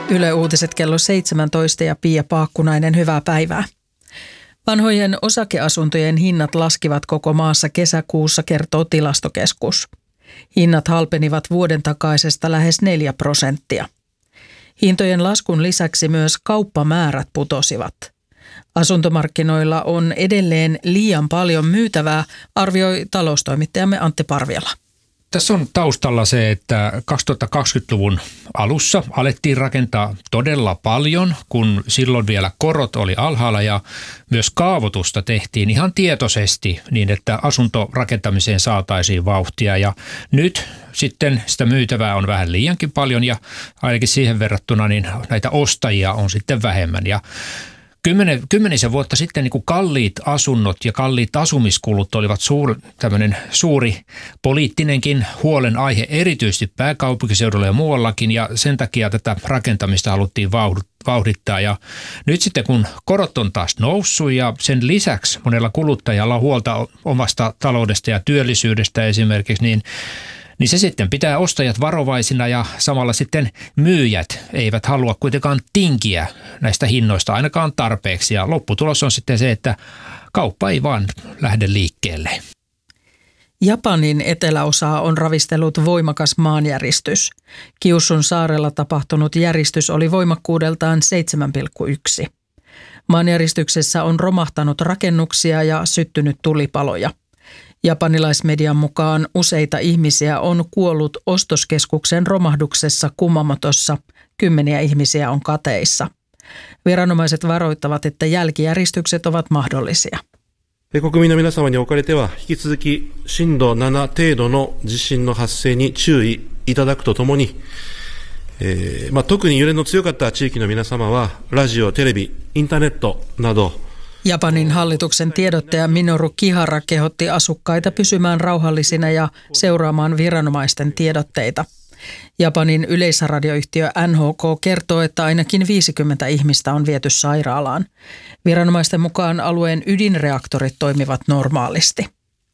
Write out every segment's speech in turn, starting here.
Yle Uutiset kello 17 ja Pia Paakkunainen, hyvää päivää. Vanhojen osakeasuntojen hinnat laskivat koko maassa kesäkuussa, kertoo Tilastokeskus. Hinnat halpenivat vuoden takaisesta lähes 4%. Hintojen laskun lisäksi myös kauppamäärät putosivat. Asuntomarkkinoilla on edelleen liian paljon myytävää, arvioi taloustoimittajamme Antti Parviala. Tässä on taustalla se, että 2020-luvun alussa alettiin rakentaa todella paljon, kun silloin vielä korot oli alhaalla ja myös kaavoitusta tehtiin ihan tietoisesti niin, että asuntorakentamiseen saataisiin vauhtia. Ja nyt sitten sitä myytävää on vähän liiankin paljon ja ainakin siihen verrattuna niin näitä ostajia on sitten vähemmän. Ja kymmenisen vuotta sitten niin kuin kalliit asunnot ja kalliit asumiskulut olivat tämmöinen suuri poliittinenkin huolenaihe, erityisesti pääkaupunkiseudulla ja muuallakin, ja sen takia tätä rakentamista haluttiin vauhdittaa. Ja nyt sitten kun korot on taas noussut ja sen lisäksi monella kuluttajalla on huolta omasta taloudesta ja työllisyydestä esimerkiksi, niin se sitten pitää ostajat varovaisina ja samalla sitten myyjät eivät halua kuitenkaan tinkiä näistä hinnoista ainakaan tarpeeksi. Ja lopputulos on sitten se, että kauppa ei vaan lähde liikkeelle. Japanin eteläosaa on ravistellut voimakas maanjäristys. Kyushun saarella tapahtunut järistys oli voimakkuudeltaan 7,1. Maanjäristyksessä on romahtanut rakennuksia ja syttynyt tulipaloja. Japanilaismedian mukaan useita ihmisiä on kuollut ostoskeskuksen romahduksessa Kumamotossa. 10 ihmisiä on kateissa. Viranomaiset varoittavat, että jälkijäristykset ovat mahdollisia. 国民の皆様におかれては引き続き震度7程度の地震の発生に注意いただくとともに、特に揺れの強かった地域の皆様はラジオ、テレビ、インターネットなど Japanin hallituksen tiedottaja Minoru Kihara kehotti asukkaita pysymään rauhallisina ja seuraamaan viranomaisten tiedotteita. Japanin yleisradioyhtiö NHK kertoo, että ainakin 50 ihmistä on viety sairaalaan. Viranomaisten mukaan alueen ydinreaktorit toimivat normaalisti.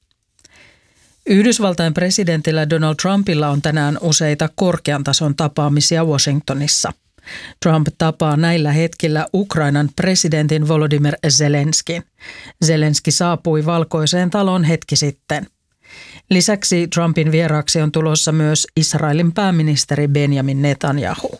Yhdysvaltain presidentillä Donald Trumpilla on tänään useita korkean tason tapaamisia Washingtonissa. Trump tapaa näillä hetkillä Ukrainan presidentin Volodymyr Zelenskyin. Zelenskyi saapui Valkoiseen taloon hetki sitten. Lisäksi Trumpin vieraaksi on tulossa myös Israelin pääministeri Benjamin Netanyahu.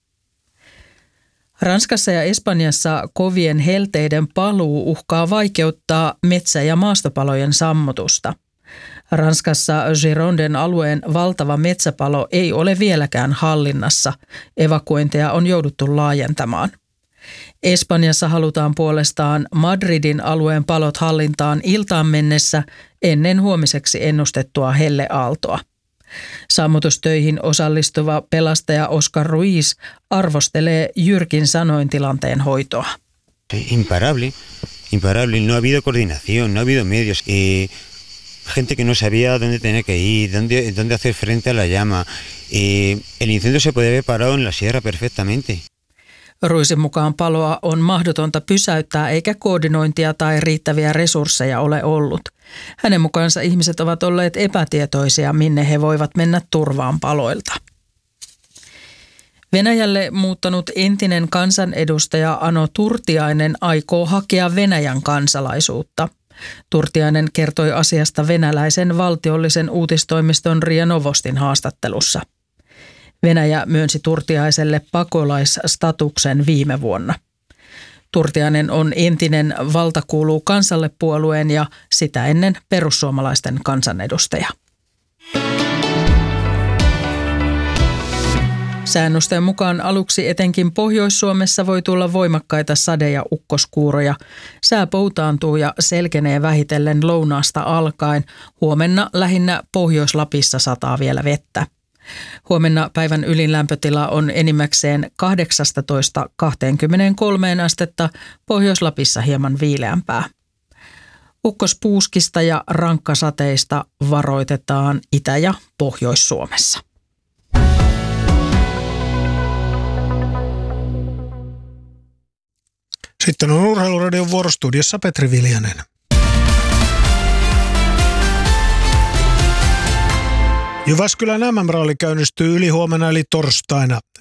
Ranskassa ja Espanjassa kovien helteiden paluu uhkaa vaikeuttaa metsä- ja maastopalojen sammutusta. Ranskassa Gironden alueen valtava metsäpalo ei ole vieläkään hallinnassa. Evakuointeja on jouduttu laajentamaan. Espanjassa halutaan puolestaan Madridin alueen palot hallintaan iltaan mennessä ennen huomiseksi ennustettua helleaaltoa. Sammutustöihin osallistuva pelastaja Oscar Ruiz arvostelee jyrkin sanoin tilanteen hoitoa. Imparable, no ha habido coordinación, no ha habido medios. Gente que no sabía dónde tenía que ir, dónde hacer frente a la llama. El incendio se puede haber parado en la sierra perfectamente. Ruisin mukaan paloa on mahdotonta pysäyttää eikä koordinointia tai riittäviä resursseja ole ollut. Hänen mukaansa ihmiset ovat olleet epätietoisia, minne he voivat mennä turvaan paloilta. Venäjälle muuttanut entinen kansanedustaja Ano Turtiainen aikoo hakea Venäjän kansalaisuutta. Turtiainen kertoi asiasta venäläisen valtiollisen uutistoimiston RIA Novostin haastattelussa. Venäjä myönsi Turtiaiselle pakolaisstatuksen viime vuonna. Turtiainen on entinen Valta kuuluu kansalle -puolueen ja sitä ennen perussuomalaisten kansanedustaja. Säännösten mukaan aluksi etenkin Pohjois-Suomessa voi tulla voimakkaita sade- ja ukkoskuuroja. Sää poutaantuu ja selkenee vähitellen lounaasta alkaen. Huomenna lähinnä Pohjois-Lapissa sataa vielä vettä. Huomenna päivän ylin lämpötila on enimmäkseen 18–23 astetta, Pohjois-Lapissa hieman viileämpää. Ukkospuuskista ja rankkasateista varoitetaan Itä- ja Pohjois-Suomessa. Sitten on Urheiluradion vuorostudiossa Petri Viljanen. Jyväskylän MM-ralli käynnistyy ylihuomenna eli torstaina.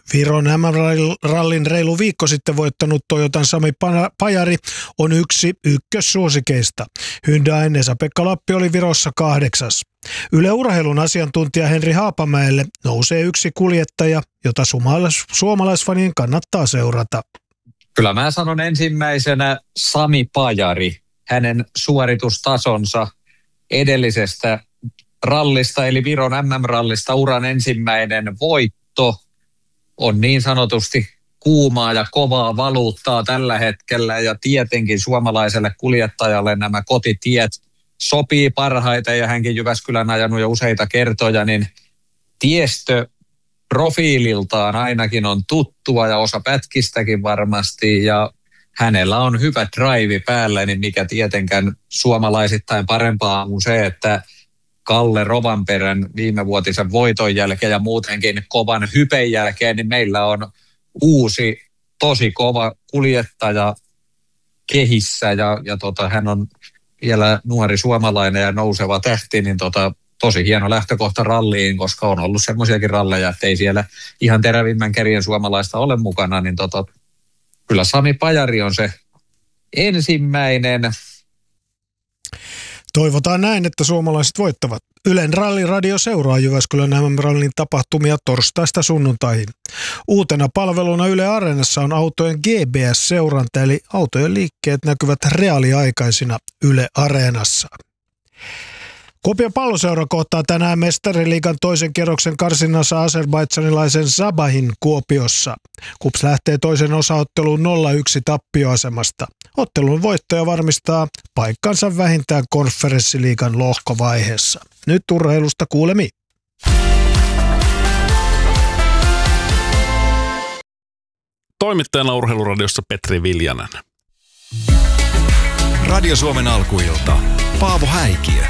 Viron MM-rallin reilu viikko sitten voittanut Toyotan Sami Pajari on yksi ykkössuosikeista. Hyundain Esa-Pekka Lappi oli Virossa 8. Yle Urheilun asiantuntija Henri Haapamäelle nousee yksi kuljettaja, jota suomalaisfanien kannattaa seurata. Kyllä mä sanon ensimmäisenä Sami Pajari. Hänen suoritustasonsa edellisestä rallista eli Viron MM-rallista uran ensimmäinen voitto on niin sanotusti kuumaa ja kovaa valuuttaa tällä hetkellä ja tietenkin suomalaiselle kuljettajalle nämä kotitiet sopii parhaiten ja hänkin Jyväskylän ajanut jo useita kertoja, niin tiestö profiililtaan ainakin on tuttua ja osa pätkistäkin varmasti ja hänellä on hyvä drive päällä, niin mikä tietenkään suomalaisittain parempaa on se, että Kalle Rovanperän viimevuotisen voiton jälkeen ja muutenkin kovan hypen jälkeen, niin meillä on uusi tosi kova kuljettaja kehissä ja hän on vielä nuori suomalainen ja nouseva tähti, niin tosi hieno lähtökohta ralliin, koska on ollut semmoisiakin ralleja, että ei siellä ihan terävimmän kärjen suomalaista ole mukana, niin kyllä Sami Pajari on se ensimmäinen. Toivotaan näin, että suomalaiset voittavat. Ylen ralliradio seuraa Jyväskylän MM-rallin tapahtumia torstaista sunnuntaihin. Uutena palveluna Yle Areenassa on autojen GPS-seuranta, eli autojen liikkeet näkyvät reaaliaikaisina Yle Areenassa. Kuopion Palloseura kohtaa tänään Mestariliigan toisen kierroksen karsinnassa azerbaidžanilaisen Sabahin Kuopiossa. KuPS lähtee toisen osaotteluun 0-1 tappioasemasta. Ottelun voittaja varmistaa paikkansa vähintään konferenssiliigan lohkovaiheessa. Nyt urheilusta kuulemiin. Toimittajana Urheiluradiossa Petri Viljanen. Radio Suomen alkuilta. Paavo Häikiö.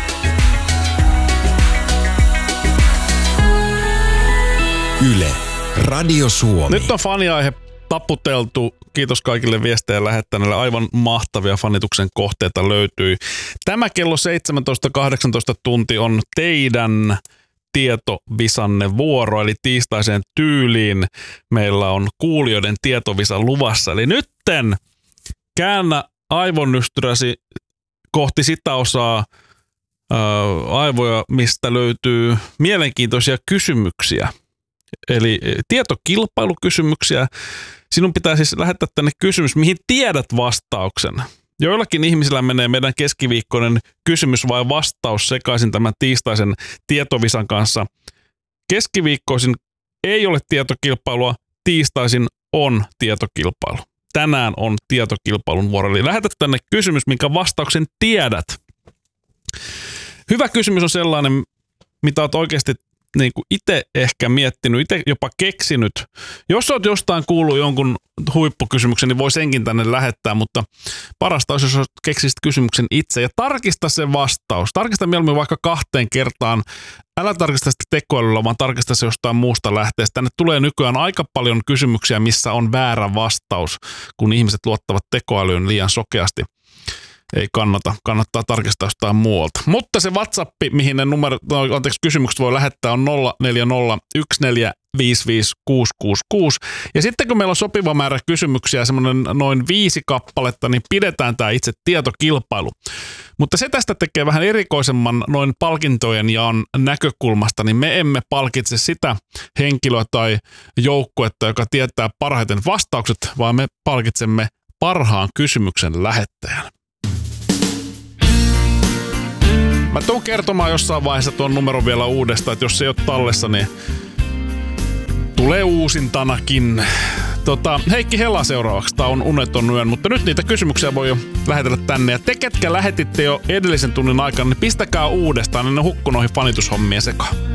Yle, Radio Suomi. Nyt on faniaihe taputeltu. Kiitos kaikille viestejä lähettäneille. Aivan mahtavia fanituksen kohteita löytyy. Tämä kello 17-18 tunti on teidän tietovisanne vuoro, eli tiistaiseen tyyliin meillä on kuulijoiden tietovisa luvassa. Eli nytten käännä aivonystyrasi kohti sitä osaa aivoja, mistä löytyy mielenkiintoisia kysymyksiä. Eli tietokilpailukysymyksiä. Sinun pitää siis lähettää tänne kysymys, mihin tiedät vastauksen. Joillakin ihmisillä menee meidän keskiviikkoinen kysymys vai vastaus sekaisin tämän tiistaisen tietovisan kanssa. Keskiviikkoisin ei ole tietokilpailua, tiistaisin on tietokilpailu. Tänään on tietokilpailun vuoro. Eli lähetä tänne kysymys, minkä vastauksen tiedät. Hyvä kysymys on sellainen, mitä olet oikeasti niin kuin itse ehkä miettinyt, itse jopa keksinyt. Jos olet jostain kuullut jonkun huippukysymyksen, niin voi senkin tänne lähettää, mutta parasta olisi, jos keksisit kysymyksen itse ja tarkista se vastaus. Tarkista mieluummin vaikka 2 kertaan. Älä tarkista sitä tekoälyllä, vaan tarkista se jostain muusta lähteestä. Tänne tulee nykyään aika paljon kysymyksiä, missä on väärä vastaus, kun ihmiset luottavat tekoälyyn liian sokeasti. Ei kannattaa tarkistaa jostain muualta. Mutta se WhatsApp, mihin ne kysymykset voi lähettää, on 0401455666. Ja sitten kun meillä on sopiva määrä kysymyksiä, semmoinen noin 5 kappaletta, niin pidetään tämä itse tietokilpailu. Mutta se tästä tekee vähän erikoisemman noin palkintojen jaon näkökulmasta, niin me emme palkitse sitä henkilöä tai joukkuetta, joka tietää parhaiten vastaukset, vaan me palkitsemme parhaan kysymyksen lähettäjän. Mä tuun kertomaan jossain vaiheessa tuon numeron vielä uudestaan, että jos se ei ole tallessa, niin tulee uusintanakin. Heikki Hela seuraavaksi. Tää on Uneton yön, mutta nyt niitä kysymyksiä voi jo lähetellä tänne. Ja te, ketkä lähetitte jo edellisen tunnin aikana, niin pistäkää uudestaan, niin ne hukku noihin fanitushommien sekaan.